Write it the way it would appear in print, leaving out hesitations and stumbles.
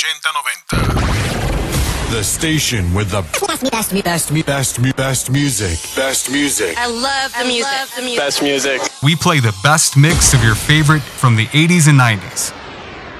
8090. The station with the best music. Best music. I love the music. Best music. We play the best mix of your favorite from the 80s and 90s.